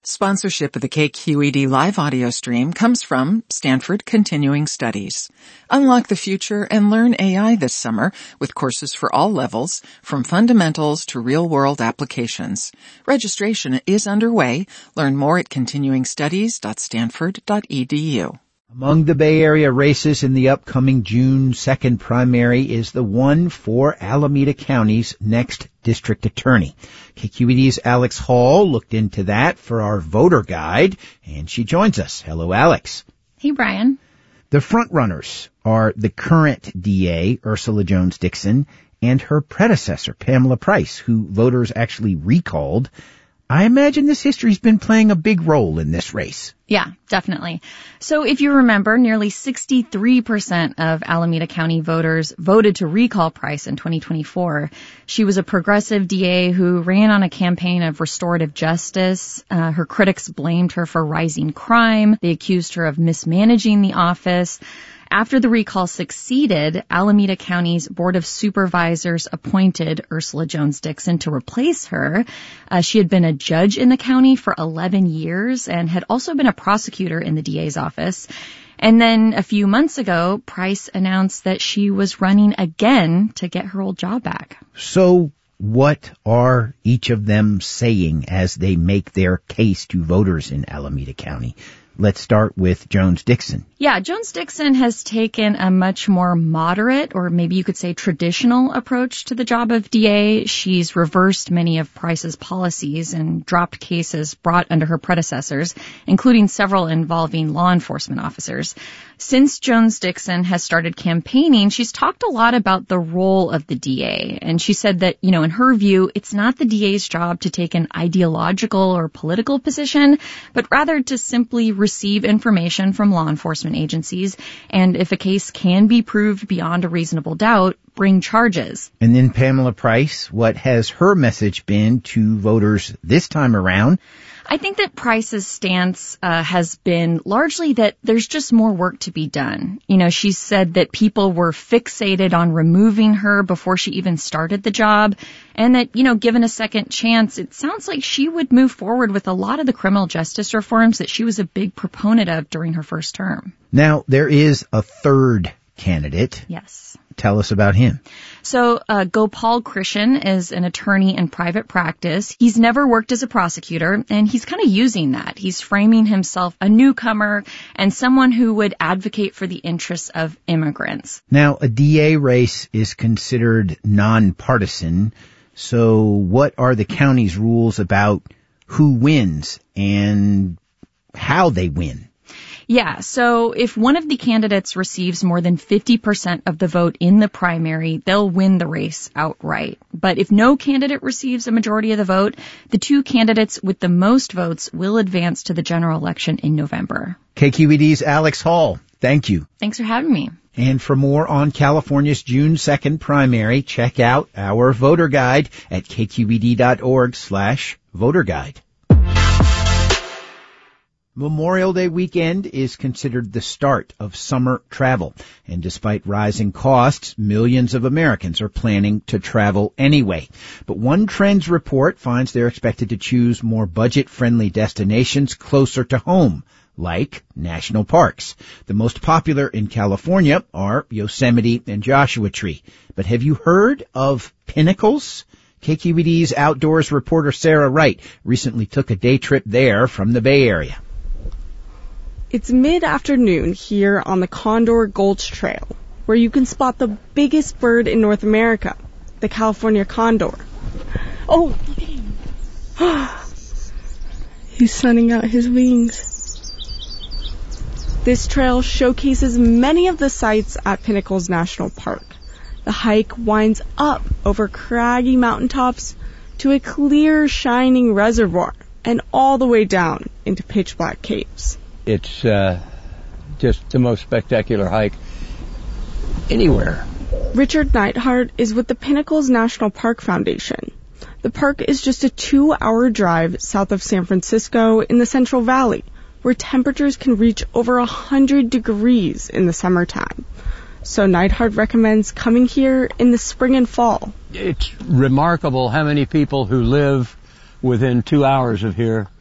Sponsorship of the KQED live audio stream comes from Stanford Continuing Studies. Unlock the future and learn AI this summer with courses for all levels, from fundamentals to real-world applications. Registration is underway. Learn more at continuingstudies.stanford.edu. Among the Bay Area races in the upcoming June 2nd primary is the one for Alameda County's next district attorney. KQED's Alex Hall looked into that for our voter guide, and she joins us. Hello, Alex. Hey, Brian. The frontrunners are the current DA, Ursula Jones Dixon, and her predecessor, Pamela Price, who voters actually recalled. I imagine this history's been playing a big role in this race. Yeah, definitely. So if you remember, nearly 63% of Alameda County voters voted to recall Price in 2024. She was a progressive DA who ran on a campaign of restorative justice. Her critics blamed her for rising crime. They accused her of mismanaging the office. After the recall succeeded, Alameda County's Board of Supervisors appointed Ursula Jones Dixon to replace her. She had been a judge in the county for 11 years and had also been a prosecutor in the DA's office. And then a few months ago, Price announced that she was running again to get her old job back. So what are each of them saying as they make their case to voters in Alameda County? Let's start with Jones Dixon. Yeah, Jones Dixon has taken a much more moderate, or maybe you could say traditional, approach to the job of DA. She's reversed many of Price's policies and dropped cases brought under her predecessors, including several involving law enforcement officers. Since Jones Dixon has started campaigning, she's talked a lot about the role of the DA. And she said that, in her view, it's not the DA's job to take an ideological or political position, but rather to simply receive information from law enforcement agencies. And if a case can be proved beyond a reasonable doubt, bring charges. And then Pamela Price, what has her message been to voters this time around? I think that Price's stance has been largely that there's just more work to be done. She said that people were fixated on removing her before she even started the job, and that, given a second chance, it sounds like she would move forward with a lot of the criminal justice reforms that she was a big proponent of during her first term. Now, there is a third candidate. Yes. Tell us about him. So Gopal Krishan is an attorney in private practice. He's never worked as a prosecutor, and he's kind of using that. He's framing himself a newcomer and someone who would advocate for the interests of immigrants. Now, a DA race is considered nonpartisan. So what are the county's rules about who wins and how they win? Yeah, so if one of the candidates receives more than 50% of the vote in the primary, they'll win the race outright. But if no candidate receives a majority of the vote, the two candidates with the most votes will advance to the general election in November. KQED's Alex Hall, thank you. Thanks for having me. And for more on California's June 2nd primary, check out our voter guide at kqed.org/voter guide. Memorial Day weekend is considered the start of summer travel, and despite rising costs, millions of Americans are planning to travel anyway. But one trends report finds they're expected to choose more budget-friendly destinations closer to home, like national parks. The most popular in California are Yosemite and Joshua Tree. But have you heard of Pinnacles? KQED's outdoors reporter Sarah Wright recently took a day trip there from the Bay Area. It's mid-afternoon here on the Condor Gulch Trail, where you can spot the biggest bird in North America, the California condor. Oh, look at him. He's sunning out his wings. This trail showcases many of the sights at Pinnacles National Park. The hike winds up over craggy mountaintops to a clear, shining reservoir and all the way down into pitch-black caves. It's just the most spectacular hike anywhere. Richard Neidhart is with the Pinnacles National Park Foundation. The park is just a 2-hour drive south of San Francisco in the Central Valley, where temperatures can reach over 100 degrees in the summertime. So Neidhart recommends coming here in the spring and fall. It's remarkable how many people who live within 2 hours of here